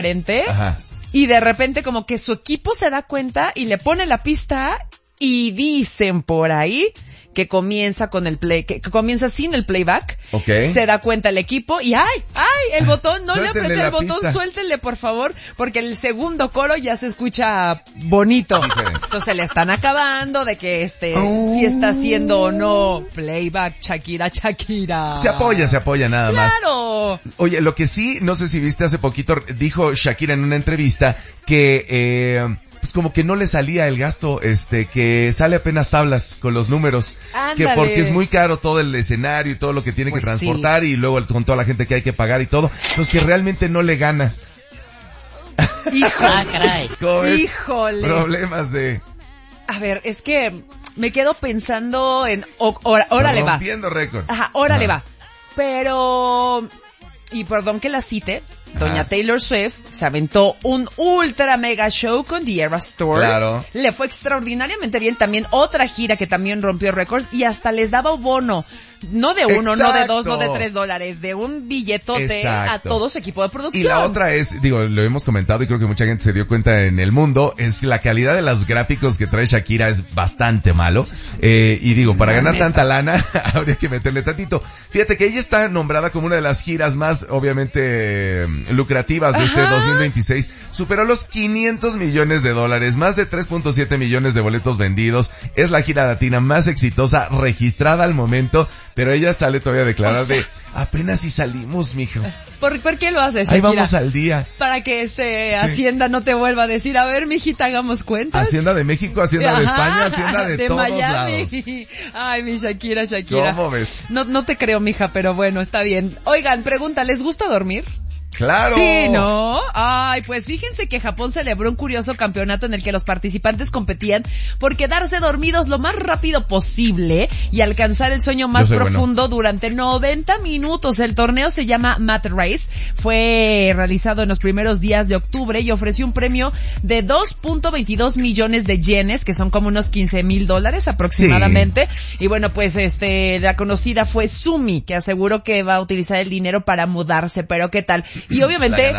diferente. Ajá. Y de repente como que su equipo se da cuenta y le pone la pista y dicen por ahí que comienza con el que comienza sin el playback. Okay. Se da cuenta el equipo y ¡ay! El botón, no le Suéltenle apreté la el botón, pista. suéltenle por favor, porque el segundo coro ya se escucha bonito. Entonces le están acabando de que si está haciendo o no playback Shakira. Se apoya nada más. ¡Claro! Oye, lo que sí, no sé si viste hace poquito, dijo Shakira en una entrevista que pues como que no le salía el gasto, que sale apenas tablas con los números. Ándale. Que porque es muy caro todo el escenario y todo lo que tiene Pues que transportar, y luego con toda la gente que hay que pagar y todo. Entonces que realmente no le gana. Híjole. Caray. ¿Cómo ves? Híjole. Problemas de... A ver, es que me quedo pensando en órale va. Rompiendo récord. Ajá, órale va. Pero, y perdón que la cite, doña Taylor Swift se aventó un ultra mega show con The Eras Tour. Claro. Le fue extraordinariamente bien. También otra gira que también rompió récords y hasta les daba bono. No de uno, no de dos, no de $3, de un billetote a todo su equipo de producción. Y la otra es, lo hemos comentado y creo que mucha gente se dio cuenta en el mundo, es la calidad de los gráficos que trae Shakira es bastante malo. Para ganar tanta lana, habría que meterle tantito. Fíjate que ella está nombrada como una de las giras más, obviamente, lucrativas de este 2026. Superó los $500 millones, más de 3.7 millones de boletos vendidos. Es la gira latina más exitosa registrada al momento. Pero ella sale todavía a declarar apenas si salimos, mijo. ¿Por qué lo haces, Shakira? Ahí vamos al día. Para que Hacienda no te vuelva a decir, a ver, mijita, hagamos cuentas. Hacienda de México, Hacienda de España, Hacienda de todos Miami. lados. Ay, mi Shakira. ¿Cómo ves? No te creo, mija, pero bueno, está bien. Oigan, pregunta, ¿les gusta dormir? ¡Claro! Sí, ¿no? Ay, pues fíjense que Japón celebró un curioso campeonato en el que los participantes competían por quedarse dormidos lo más rápido posible y alcanzar el sueño más profundo durante 90 minutos. El torneo se llama Mat Race, fue realizado en los primeros días de octubre y ofreció un premio de 2.22 millones de yenes, que son como unos $15,000 aproximadamente. Sí. Y bueno, pues la conocida fue Sumi, que aseguró que va a utilizar el dinero para mudarse, pero ¿qué tal? Y obviamente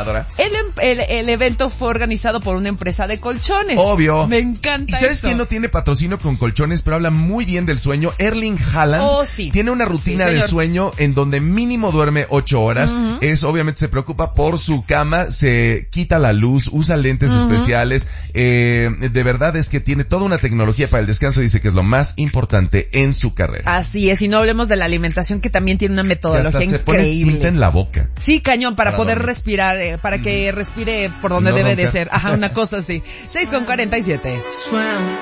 el evento fue organizado por una empresa de colchones. Obvio. Me encanta. ¿Y sabes quién no tiene patrocinio con colchones, pero habla muy bien del sueño? Erling Haaland. Oh, sí. Tiene una rutina de sueño en donde mínimo duerme 8 horas. Obviamente se preocupa por su cama, se quita la luz, usa lentes especiales. De verdad es que tiene toda una tecnología para el descanso. Dice que es lo más importante en su carrera. Así es, y no hablemos de la alimentación, que también tiene una metodología increíble. Se pone cinta en la boca. Sí, cañón, para poder respirar, para que respire por donde debe de ser. Ajá, una cosa así. 6:47.